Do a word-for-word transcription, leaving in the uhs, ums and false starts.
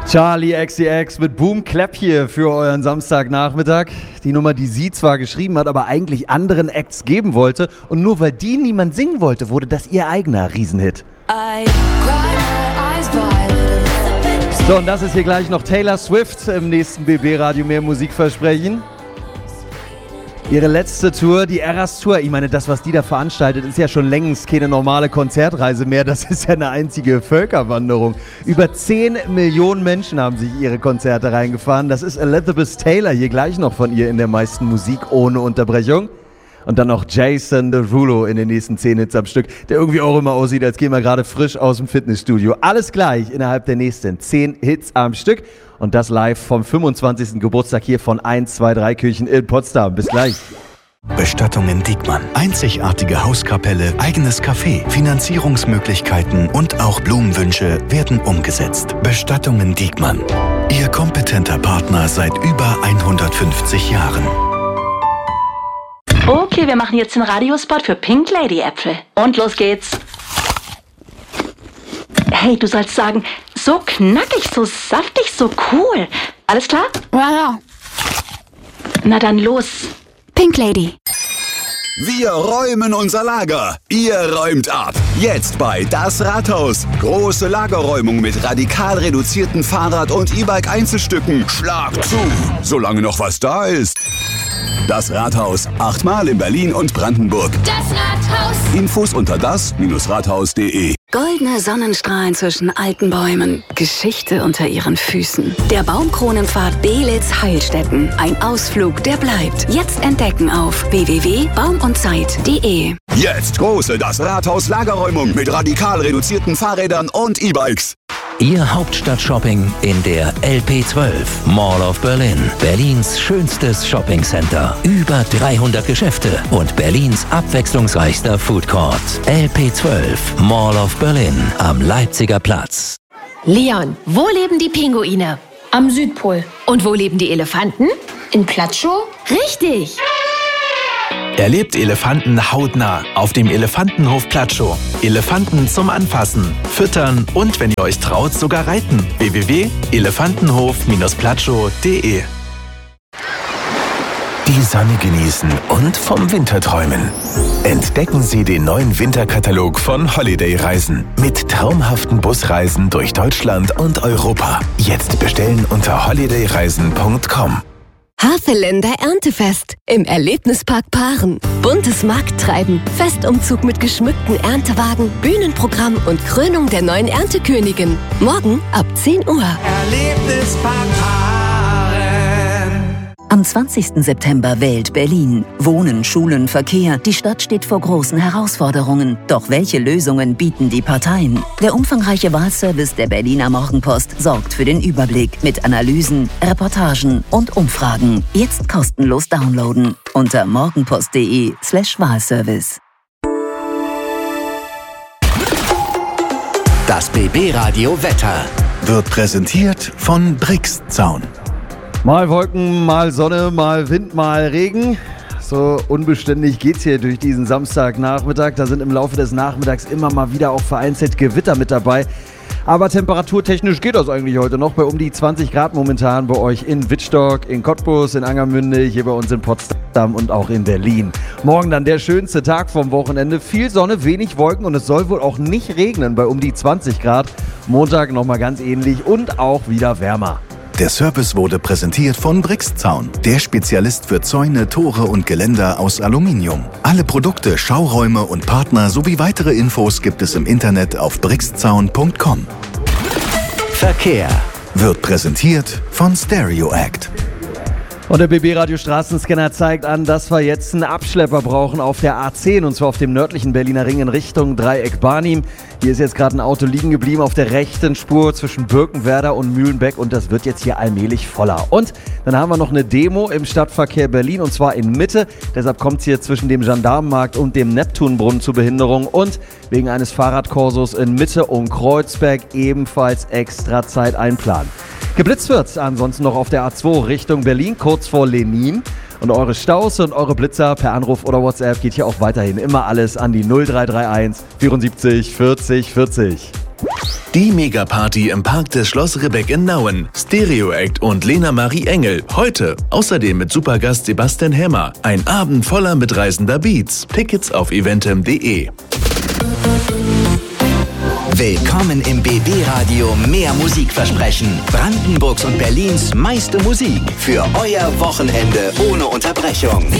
Charli X C X mit Boom Clap hier für euren Samstagnachmittag. Die Nummer, die sie zwar geschrieben hat, aber eigentlich anderen Acts geben wollte. Und nur weil die niemand singen wollte, wurde das ihr eigener Riesenhit. So, und das ist hier gleich noch Taylor Swift im nächsten B B-Radio mehr Musikversprechen. Ihre letzte Tour, die Eras Tour, ich meine, das, was die da veranstaltet, ist ja schon längst keine normale Konzertreise mehr. Das ist ja eine einzige Völkerwanderung. Über zehn Millionen Menschen haben sich ihre Konzerte reingefahren. Das ist Elizabeth Taylor, hier gleich noch von ihr in der meisten Musik ohne Unterbrechung. Und dann noch Jason Derulo in den nächsten zehn Hits am Stück, der irgendwie auch immer aussieht, als gehen wir gerade frisch aus dem Fitnessstudio. Alles gleich innerhalb der nächsten zehn Hits am Stück. Und das live vom fünfundzwanzigsten Geburtstag hier von eins zwei drei Kirchen in Potsdam. Bis gleich. Bestattungen Diekmann. Einzigartige Hauskapelle, eigenes Café, Finanzierungsmöglichkeiten und auch Blumenwünsche werden umgesetzt. Bestattungen Diekmann. Ihr kompetenter Partner seit über hundertfünfzig Jahren. Okay, wir machen jetzt den Radiospot für Pink Lady Äpfel. Und los geht's. Hey, du sollst sagen, so knackig, so saftig, so cool. Alles klar? Ja, ja. Na dann los. Pink Lady. Wir räumen unser Lager. Ihr räumt ab. Jetzt bei Das Rathaus. Große Lagerräumung mit radikal reduzierten Fahrrad- und E-Bike-Einzelstücken. Schlag zu, solange noch was da ist. Das Rathaus. Achtmal in Berlin und Brandenburg. Das Rathaus. Infos unter das Rathaus punkt de. Goldene Sonnenstrahlen zwischen alten Bäumen. Geschichte unter ihren Füßen. Der Baumkronenpfad Belitz-Heilstätten. Ein Ausflug, der bleibt. Jetzt entdecken auf w w w punkt baum und zeit punkt de. Jetzt große Das Rathaus Lagerräumung mit radikal reduzierten Fahrrädern und E-Bikes. Ihr Hauptstadt-Shopping in der L P zwölf, Mall of Berlin. Berlins schönstes Shoppingcenter. Über dreihundert Geschäfte und Berlins abwechslungsreichster Foodcourt. L P zwölf, Mall of Berlin am Leipziger Platz. Leon, wo leben die Pinguine? Am Südpol. Und wo leben die Elefanten? In Platschow? Richtig! Erlebt Elefanten hautnah auf dem Elefantenhof Platschow. Elefanten zum Anfassen, Füttern und, wenn ihr euch traut, sogar reiten. w w w punkt elefantenhof platschow punkt de. Die Sonne genießen und vom Winter träumen. Entdecken Sie den neuen Winterkatalog von Holiday Reisen. Mit traumhaften Busreisen durch Deutschland und Europa. Jetzt bestellen unter holiday reisen punkt com. Havelländer Erntefest im Erlebnispark Paaren. Buntes Markttreiben, Festumzug mit geschmückten Erntewagen, Bühnenprogramm und Krönung der neuen Erntekönigin. Morgen ab zehn Uhr. Erlebnispark Paaren. Am zwanzigsten September wählt Berlin. Wohnen, Schulen, Verkehr. Die Stadt steht vor großen Herausforderungen. Doch welche Lösungen bieten die Parteien? Der umfangreiche Wahlservice der Berliner Morgenpost sorgt für den Überblick mit Analysen, Reportagen und Umfragen. Jetzt kostenlos downloaden unter morgenpost.de slash Wahlservice. Das B B-Radio Wetter Wird präsentiert von Brixzaun. Mal Wolken, mal Sonne, mal Wind, mal Regen. So unbeständig geht's hier durch diesen Samstagnachmittag. Da sind im Laufe des Nachmittags immer mal wieder auch vereinzelt Gewitter mit dabei. Aber temperaturtechnisch geht das eigentlich heute noch bei um die zwanzig Grad momentan bei euch in Wittstock, in Cottbus, in Angermünde, hier bei uns in Potsdam und auch in Berlin. Morgen dann der schönste Tag vom Wochenende. Viel Sonne, wenig Wolken und es soll wohl auch nicht regnen bei um die zwanzig Grad. Montag nochmal ganz ähnlich und auch wieder wärmer. Der Service wurde präsentiert von Brixzaun, der Spezialist für Zäune, Tore und Geländer aus Aluminium. Alle Produkte, Schauräume und Partner sowie weitere Infos gibt es im Internet auf brixzaun punkt com. Verkehr Wird präsentiert von Stereo Act. Und der B B-Radio Straßenscanner zeigt an, dass wir jetzt einen Abschlepper brauchen auf der A zehn und zwar auf dem nördlichen Berliner Ring in Richtung Dreieck Barnim. Hier ist jetzt gerade ein Auto liegen geblieben auf der rechten Spur zwischen Birkenwerder und Mühlenbeck und das wird jetzt hier allmählich voller. Und dann haben wir noch eine Demo im Stadtverkehr Berlin und zwar in Mitte. Deshalb kommt es hier zwischen dem Gendarmenmarkt und dem Neptunbrunnen zu Behinderung und wegen eines Fahrradkorsos in Mitte und Kreuzberg ebenfalls extra Zeit einplanen. Geblitzt wird's ansonsten noch auf der A zwei Richtung Berlin, kurz vor Lenin. Und eure Staus und eure Blitzer per Anruf oder WhatsApp geht hier auch weiterhin immer alles an die null drei drei eins vierundsiebzig vierzig vierzig. Die Megaparty im Park des Schloss Ribbeck in Nauen. Stereo Act und Lena Marie Engel. Heute. Außerdem mit Supergast Sebastian Hämmer. Ein Abend voller mitreißender Beats. Tickets auf eventem punkt de. Willkommen im B B-Radio Mehr Musikversprechen. Brandenburgs und Berlins meiste Musik für euer Wochenende ohne Unterbrechung.